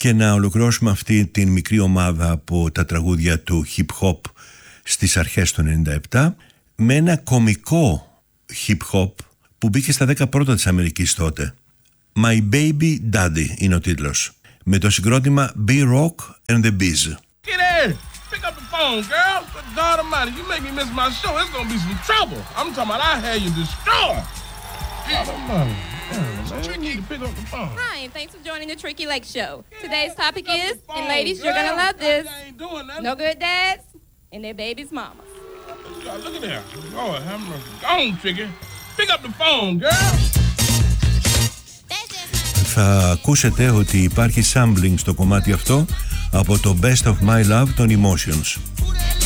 και να ολοκληρώσουμε αυτή την μικρή ομάδα από τα τραγούδια του hip hop στις αρχές του 97 με ένα κωμικό hip hop που μπήκε στα 10 πρώτα της Αμερικής τότε. My Baby Daddy είναι ο τίτλος, με το συγκρότημα B-Rock and the Bees. Get in! Pick up the phone, girl! Good God Almighty, you make me miss my show. It's gonna be some trouble. I'm talking about I had you destroyed. God Almighty. You need to pick up the phone. Hi, and thanks for joining the Tricky Lake Show. Today's topic is, and ladies, you're gonna love this, no good dads and their baby's mamas. Look at there. Lord have mercy. Go on, Tricky. Pick up the phone, girl. Θα ακούσετε ότι υπάρχει sampling στο κομμάτι αυτό από το Best of My Love των Emotions.